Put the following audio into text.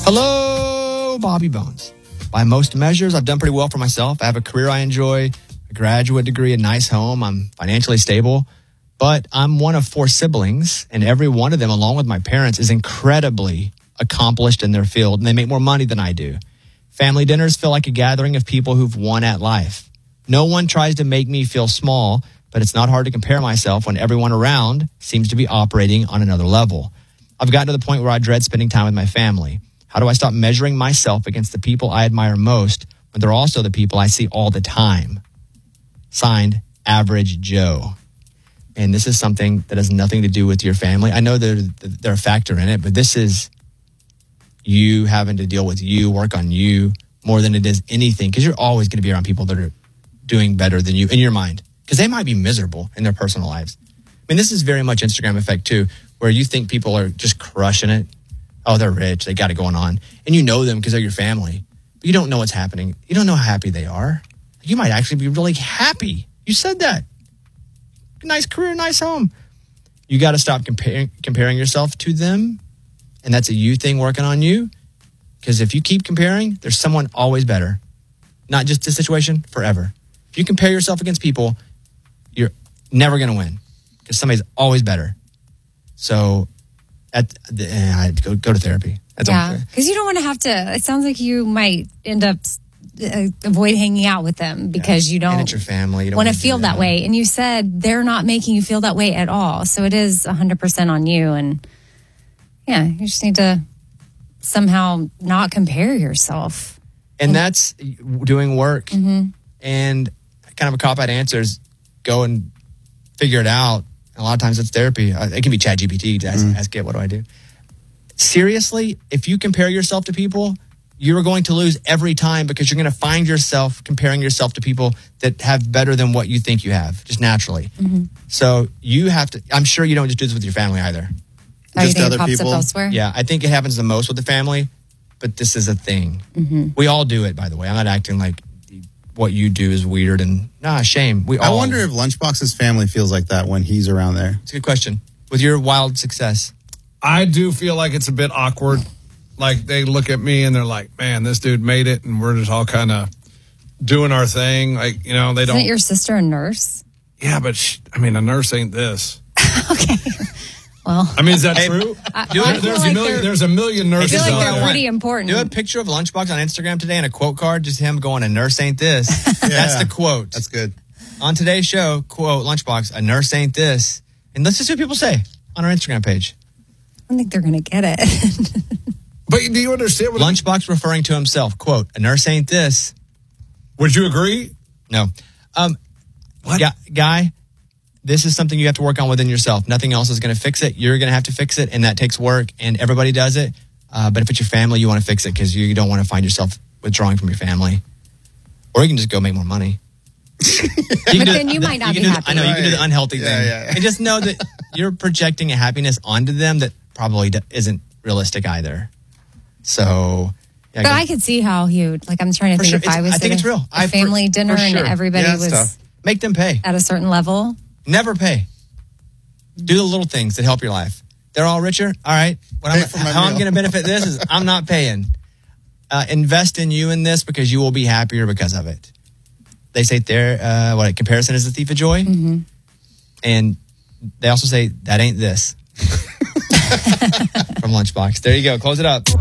Hello, Bobby Bones. By most measures, I've done pretty well for myself. I have a career I enjoy, a graduate degree, a nice home. I'm financially stable. But I'm one of 4 siblings, and every one of them, along with my parents, is incredibly accomplished in their field, and they make more money than I do. Family dinners feel like a gathering of people who've won at life. No one tries to make me feel small, but it's not hard to compare myself when everyone around seems to be operating on another level. I've gotten to the point where I dread spending time with my family. How do I stop measuring myself against the people I admire most when they're also the people I see all the time? Signed, Average Joe. And this is something that has nothing to do with your family. I know they're a factor in it, but this is you having to deal with you, work on you more than it is anything. Because you're always going to be around people that are doing better than you in your mind. Because they might be miserable in their personal lives. I mean, this is very much Instagram effect too, where you think people are just crushing it. Oh, they're rich. They got it going on. And you know them because they're your family. But you don't know what's happening. You don't know how happy they are. You might actually be really happy. You said that. Nice career, nice home. You got to stop comparing yourself to them. And that's a you thing working on you. Because if you keep comparing, there's someone always better. Not just this situation, forever. If you compare yourself against people, you're never going to win. Because somebody's always better. So I'd go to therapy. That's yeah, because you don't want to have to. It sounds like you might end up avoid hanging out with them because you don't. And it's your family. You don't want to feel that way. And you said they're not making you feel that way at all. So it is 100% on you. And yeah, you just need to somehow not compare yourself. And that's doing work. Mm-hmm. And kind of a cop-out answer is go and figure it out. And a lot of times it's therapy. It can be ChatGPT to ask it, what do I do? Seriously, if you compare yourself to people, you're going to lose every time because you're going to find yourself comparing yourself to people that have better than what you think you have, just naturally. Mm-hmm. So you have to, I'm sure you don't just do this with your family either. Just other people. Elsewhere? Yeah, I think it happens the most with the family, but this is a thing. Mm-hmm. We all do it, by the way. I'm not acting like what you do is weird and shame. I wonder if Lunchbox's family feels like that when he's around there. It's a good question. With your wild success. I do feel like it's a bit awkward. Like they look at me and they're like, man, this dude made it. And we're just all kind of doing our thing. Like, you know, they don't. Isn't your sister a nurse? Yeah, but a nurse ain't this. Okay. Well, I mean, is that true? There's a million nurses I feel like out they're there. pretty important. Do a picture of Lunchbox on Instagram today and a quote card, just him going, a nurse ain't this. That's the quote. That's good. On today's show, quote, Lunchbox, a nurse ain't this. And let's just see what people say on our Instagram page. I don't think they're going to get it. But do you understand what Lunchbox referring to himself, quote, a nurse ain't this. Would you agree? No. What? Guy, this is something you have to work on within yourself. Nothing else is going to fix it. You're going to have to fix it, and that takes work, and everybody does it. But if it's your family, you want to fix it because you don't want to find yourself withdrawing from your family. Or you can just go make more money. But then you might not be happy. I know, you can do the unhealthy thing. Yeah. And just know that you're projecting a happiness onto them that probably isn't realistic either. So, yeah, but I could see how he would, like, I'm trying to think if I was think it's real. A family dinner and everybody was tough. Make them pay. At a certain level. Never pay. Do the little things that help your life. They're all richer. All right. How I'm going to benefit this is I'm not paying. Invest in you in this because you will be happier because of it. They say comparison is the thief of joy. Mm-hmm. And they also say that ain't this. From Lunchbox. There you go. Close it up.